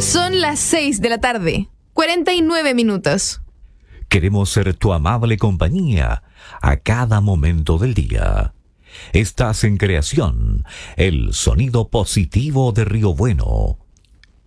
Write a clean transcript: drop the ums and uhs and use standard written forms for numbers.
Son las 6 de la tarde, 49 minutos. Queremos ser tu amable compañía a cada momento del día. Estás en Creación, el sonido positivo de Río Bueno.